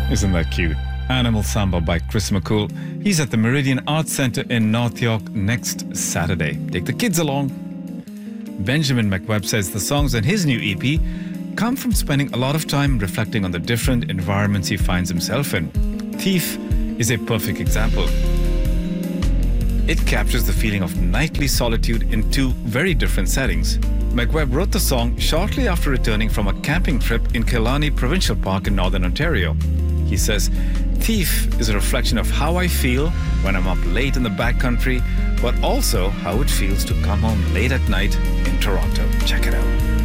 Isn't that cute? Animal Samba by Chris McCool. He's at the Meridian Arts Centre in North York next Saturday. Take the kids along. Benjamin McWebb says the songs on his new EP come from spending a lot of time reflecting on the different environments he finds himself in. Thief is a perfect example. It captures the feeling of nightly solitude in two very different settings. McWebb wrote the song shortly after returning from a camping trip in Killarney Provincial Park in Northern Ontario. He says, Thief is a reflection of how I feel when I'm up late in the backcountry, but also how it feels to come home late at night in Toronto. Check it out.